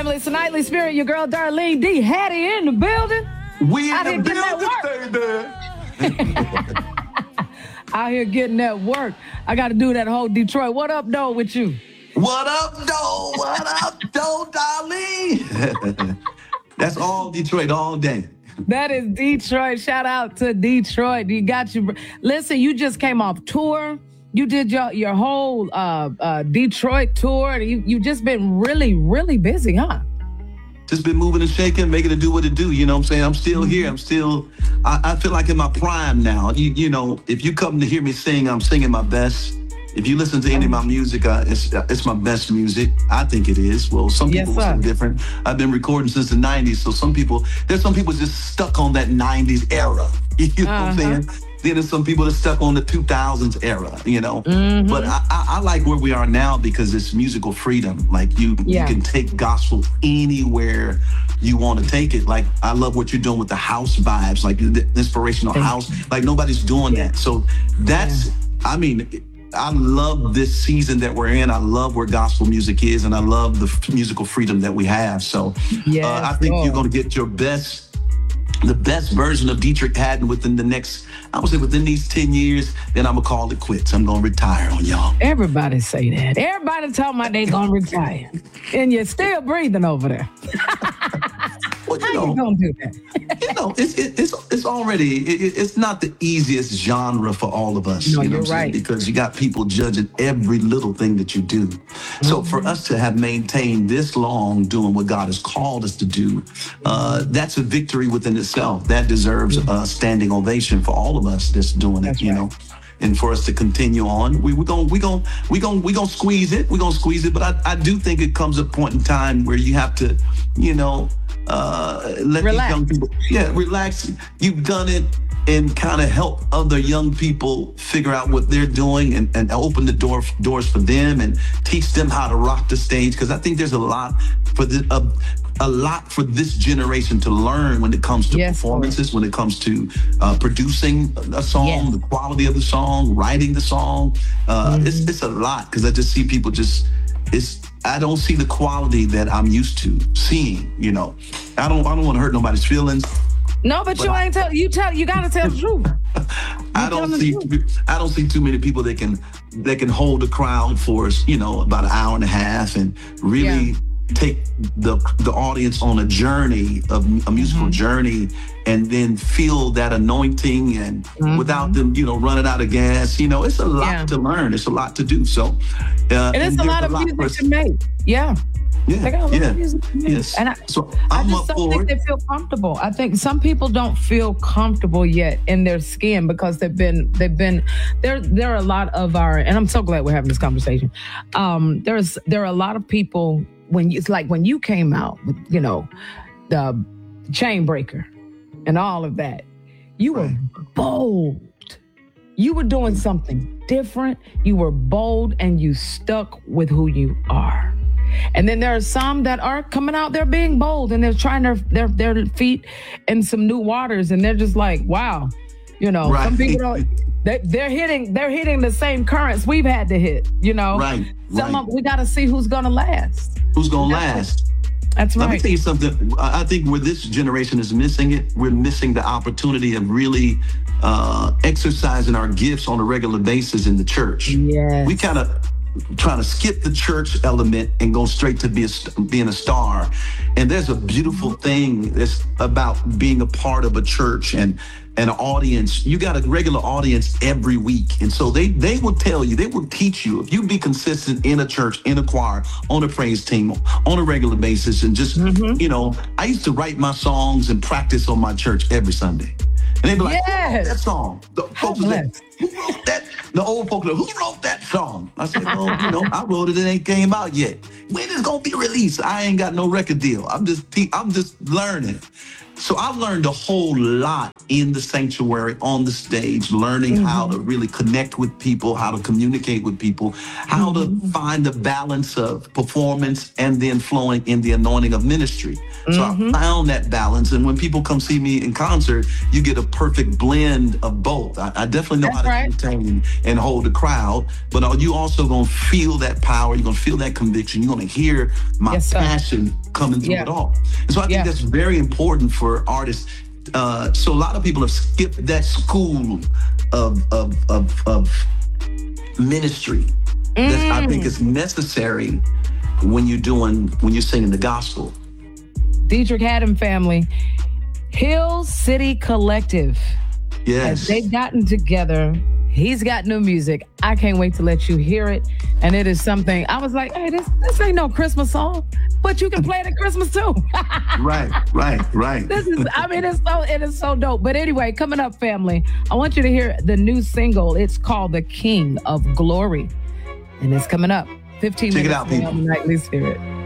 It's a Nightly Spirit. Your girl Darlene D. Hattie in the building. We Out in here the getting building, baby. Out here getting that work. I got to do that whole Detroit. What up, though, with you? What up, though? What up, though, Darlene? That's all Detroit all day. That is Detroit. Shout out to Detroit. You got you. Listen, you just came off tour. You did your whole Detroit tour. You just been really, really busy, huh? Just been moving and shaking, making it do what it do. You know what I'm saying? I'm still here. I feel like in my prime now. You know, if you come to hear me sing, I'm singing my best. If you listen to any of my music, it's my best music. I think it is. Well, some people will say different. I've been recording since the 90s. So there's some people just stuck on that 90s era. You know what I'm saying? Then there's some people that stuck on the 2000s era, you know. Mm-hmm. But I like where we are now because it's musical freedom. Like you can take gospel anywhere you want to take it. Like I love what you're doing with the house vibes, like the inspirational house. Like nobody's doing that. So that's, I mean, I love this season that we're in. I love where gospel music is, and I love the musical freedom that we have. So I think you're going to get the best version of Deitrick Haddon within these 10 years, then I'm going to call it quits. I'm going to retire on y'all. Everybody say that. Everybody talking about they going to retire. And you're still breathing over there. Well, How you going to do that? It's already, it's not the easiest genre for all of us. No, you know you're what I'm right. saying? Because you got people judging every little thing that you do. Mm-hmm. So for us to have maintained this long doing what God has called us to do, that's a victory within itself. That deserves a standing ovation for all of us that's doing it, you know. And for us to continue on, we're gonna squeeze it. We're gonna squeeze it. But I do think it comes a point in time where you have to, let these young people, relax. You've done it and kind of help other young people figure out what they're doing and open the doors for them and teach them how to rock the stage. Because I think there's a lot for this generation to learn when it comes to performances, when it comes to producing a song, the quality of the song, writing the song. It's a lot because I just see people I don't see the quality that I'm used to seeing, you know. I don't want to hurt nobody's feelings. No, but you gotta tell the truth. I don't see too many people that can hold a crowd for us, about an hour and a half and really take the audience on a journey, a musical journey, and then feel that anointing and without them, running out of gas. It's a lot to learn. It's a lot to do. So, and it's a lot of music to make. Yeah. They got a lot of music to make. Yes. And I just don't think they feel comfortable. I think some people don't feel comfortable yet in their skin because they've been there are a lot of and I'm so glad we're having this conversation. There are a lot of people when you came out with, the Chain Breaker and all of that, you were bold. You were doing something different. You were bold and you stuck with who you are. And then there are some that are coming out there being bold and they're trying their feet in some new waters and they're just like, wow, some people don't. They're hitting the same currents we've had to hit, we got to see who's going to last. Who's going to last? That's right. Let me tell you something. I think where this generation is missing it, we're missing the opportunity of really exercising our gifts on a regular basis in the church. Yes. We kind of trying to skip the church element and go straight to being a star. And there's a beautiful thing that's about being a part of a church and an audience. You got a regular audience every week. And so they will tell you, they will teach you, if you be consistent in a church, in a choir, on a praise team, on a regular basis, and just, I used to write my songs and practice on my church every Sunday. And they'd be like, who wrote that song? The folks said, who wrote that? The old folks said, who wrote that song? I said, I wrote it. It ain't came out yet. When is it gonna be released? I ain't got no record deal. I'm just learning. So I've learned a whole lot in the sanctuary, on the stage, learning how to really connect with people, how to communicate with people, how to find the balance of performance and then flowing in the anointing of ministry. So I found that balance. And when people come see me in concert, you get a perfect blend of both. I definitely know how to entertain and hold the crowd, but you also going to feel that power. You're going to feel that conviction. You're going to hear my passion coming through it all. And so I think that's very important for artists. So a lot of people have skipped that school of ministry that I think is necessary when you're singing the gospel. Deitrick Haddon family, Hill City Collective. Yes. As they've gotten together, he's got new music. I can't wait to let you hear it. And it is something, I was like, hey, this ain't no Christmas song, but you can play it at Christmas too. Right. This is, it is so dope. But anyway, coming up, family, I want you to hear the new single. It's called The King of Glory. And it's coming up. 15 minutes. Check it out, people. Nightly Spirit.